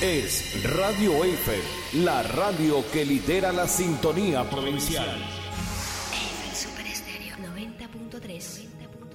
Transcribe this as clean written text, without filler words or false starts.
es Radio Eiffel, la radio que lidera la sintonía provincial. Eiffel Super Estéreo 90.3.